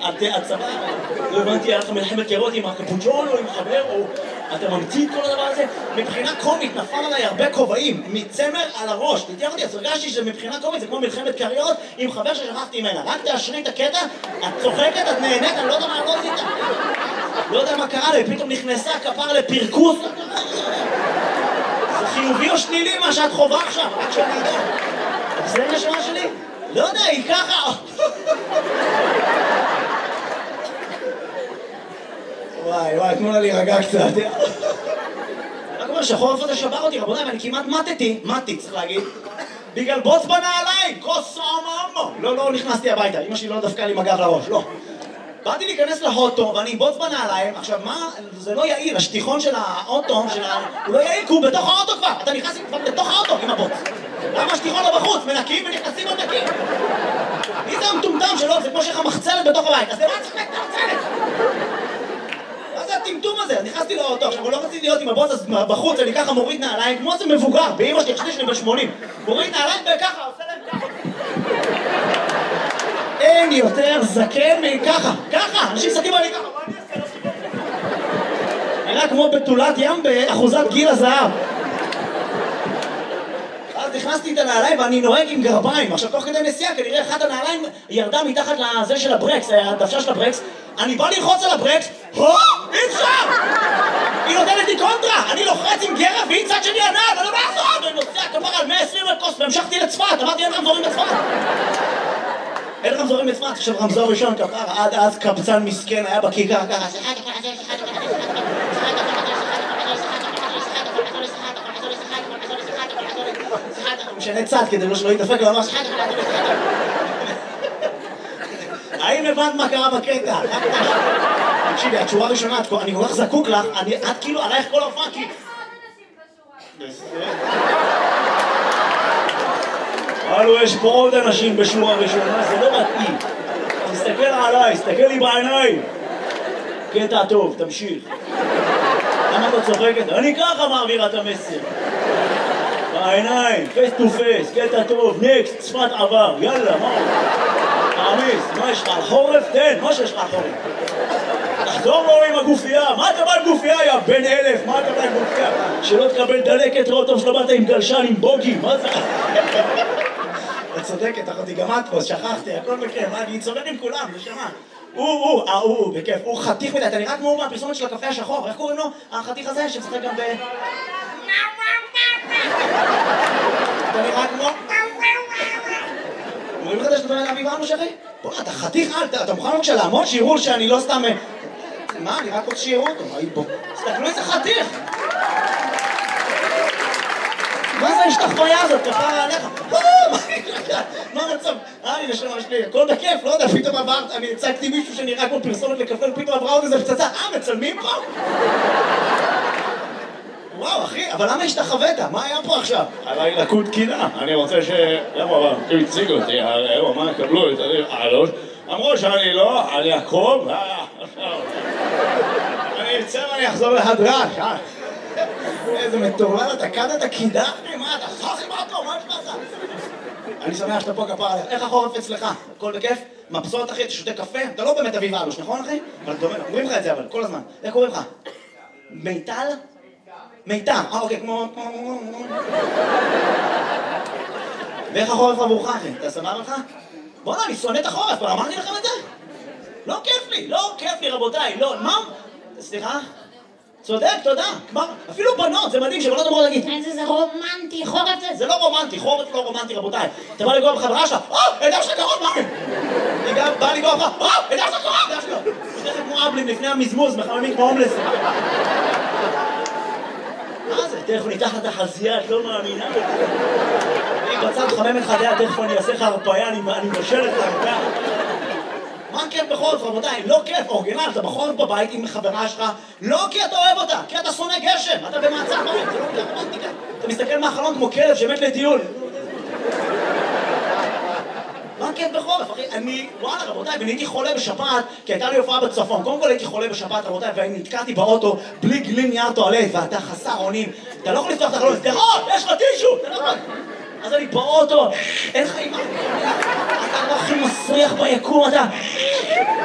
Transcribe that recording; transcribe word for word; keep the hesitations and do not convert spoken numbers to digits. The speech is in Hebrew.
הצבא, לא הבנתי, היה לך מלחמת קירות עם הקפוצ'ון או עם חבר, או אתה ממציא את כל הדבר הזה? מבחינה קומית נפל עליי הרבה כובעים, מצמר על הראש, תתיח אותי, אז הרגשתי שמבחינה קומית זה כמו מלחמת קריות עם חבר ששכחתי ממנה, רק תאשרי את הקטע, את צוחקת, את נהנית, אני לא יודע מה לא עשית, לא יודע מה קרה לי, פתאום נכנסה כפר לפרקוס, זה חיובי או שלילי מה שאת חובה עכשיו, רק שאני יודע, זה נשמה שלי? לא יודע, היא ככה. וואי, וואי, תנו לה להירגע קצת. רק אומר שהחורף הזה שבר אותי, רבותיי, ואני כמעט מתתי, מתי צריך להגיד, בגלל בוץ בנעליים, כוס אממו. לא, לא נכנסתי הביתה, אמא שלי לא דפקה לי מגב לראש, לא. באתי להיכנס להוטו, ואני בוץ בנעליים, עכשיו מה, זה לא יעיל, השטיחון של האוטו, הוא לא יעיל, כי הוא בתוך האוטו כבר, אתה נכנס כבר בתוך האוטו עם הבוץ. למה השטיחון לא בחוץ? מנקים ונכנסים עוד נקים. מי זה המטומטם שלו? זה כמו שיש לך מחצלת בתוך הבית, אז למה צריך את המחצלת? מה זה הטמטום הזה? אז נכנסתי לאוטו, עכשיו לא רציתי להיות עם הבוץ, אז בחוץ אני ככה מוריד נעליים, כמו זה מבוגר, באמא שלי, חשבתי שאני בן שמונים. מוריד נעליים וככה, עושה להם ככה. אין יותר זקן מככה, ככה, אנשים זקים עלי ככה, מה אני אעשה? נראה כמו בתולת ים באחוזת גיל הזהב. אז נכנסתי את הנעליים ואני נוהג עם גרביים. עכשיו תוך כדי נסיעה כנראה אחת הנעליים ירדה מתחת לזה של הברקס, הדוושה של הברקס. אני בא ללחוץ על הברקס, הו! אי אפשר! היא נותנת לי קונטרה! אני לוחץ עם גרב והיא צד שני הנעל, ואני לא מעזור! ואני נוסע כפר על מאה ועשרים מטוס והמשכתי לצפת, אמרתי אין רמזורים בצפת! אין רמזורים בצפת, עכשיו רמזור ראשון כפר, עד אז קבצן מסכן היה בכיכר ככה. משנה צד כדי לא שלא יתדפק לו ממש. האם הבנת מה קרה בקטע? תקשיבי, התשורה הראשונה, אני כל כך זקוק לך, את כאילו עלייך כל ההופעה כי... הלו, יש פה עוד אנשים בשורה ראשונה, זה לא מתאים. תסתכל עליי, תסתכל לי בעיניים. קטע טוב, תמשיך. למה אתה צוחקת? אני ככה מעבירה את המסר. בעיניים, פייס טו פייס, קטע טוב, נקסט, צפת עבר, יאללה, מה? תעמיס, מה יש לך? על חורף? תן, מה שיש לך על חורף? תחזור לו עם הגופייה, מה אתה בא עם גופייה, יא בן אלף? מה אתה בא עם גופייה? שלא תקבל דלקת רוטוב שלא באת עם גלשן, עם בוגי, מה זה? את צודקת, אחותי, גם את פה, שכחתי, הכל בכיף, אני צודק עם כולם, נשמה. הוא, הוא, אה, הוא, בכיף, הוא חתיך מדי, אתה נראה כמו מהפרסומת של הקפה השחור, איך קוראים לו? החתיך הזה שמשחק גם ב... אתה נראה כמו... אומרים לך שאתה בן אבי ואנוש אחי? בוא, אתה חתיך אל, אתה מוכן בבקשה לעמוד שיראו שאני לא סתם... מה, אני רק רוצה שיראו אותו, בוא. תסתכלו איזה חתיך! מה זה ההשתחוויה הזאת? כפרה עליך? מה המצב? אה, הנה שלמה שלי, הכל בכיף, לא יודע, פתאום עברת, אני הצגתי מישהו שנראה כמו פרסומת לקפה, ופתאום עברה עוד איזה פצצה, אה, מצלמים פה? וואו, אחי, אבל למה השתחווית? מה היה פה עכשיו? עליי לקות קינה, אני רוצה ש... למה, אבל, הם הציגו אותי, הוא אמר, קבלו את הראש, אמרו שאני לא, אני אקרוב, אני אצא ואני אחזור להדרש, אה? איזה מטורלל, אתה קדת קידה? מה, אתה סוחי באוטו, מה יש לך? אני שמח שאתה פה כפר עליך. איך החורף אצלך? הכל בכיף? מבסוט אחי, אתה שותה קפה? אתה לא באמת אביב אלוש, נכון אחי? אבל אתה אומר, אומרים לך את זה אבל, כל הזמן. איך קוראים לך? מיטל? מיטל, אה אוקיי, כמו... ואיך החורף עבורך אחי? אתה סבבה לך? בוא'נה, אני שונא את החורף, כבר אמרתי לכם את זה? לא כיף לי, לא כיף לי רבותיי, לא, מה? סליחה? צודק, תודה. מה? אפילו בנות, זה מדהים שבנות אמרו להגיד איזה זה רומנטי, חורף זה? זה לא רומנטי, חורף לא רומנטי רבותיי. אתה בא לגוע בחברה שלך, אה, הידע שלך קרוב, מה? אני גם בא לגוע בחברה, אה, הידע שלך קרוב, הידע שלך. יש לכם כמו אבלים לפני המזמוז, מחממים כמו הומלס. מה זה? תכף ניתח את החזייה, את לא מאמינה. אני בצד חמם את חדיה, תכף אני אעשה לך הרפאיה, אני מבשל את הרפאיה. מה כיף בחורף רבותיי? לא כיף, אורגינל, אתה בחורף בבית עם חברה שלך, לא כי אתה אוהב אותה, כי אתה שונא גשם, אתה במעצר בית, זה לא כיף רומנטיקה. אתה מסתכל מהחלון כמו כלב שמת לטיול. מה כיף בחורף, אחי? אני, וואלה רבותיי, ואני הייתי חולה בשפעת, כי הייתה לי הופעה בצפון. קודם כל הייתי חולה בשפעת רבותיי, ואני נתקעתי באוטו בלי גלין נייר טואלט, ואתה חסר אונים. אתה לא יכול לפתוח את החלון, תראות, יש לך טישו! אתה לא יכול. אז אני באוטו, אין לך אימא, אתה לא הכי מסריח ביקום, אתה...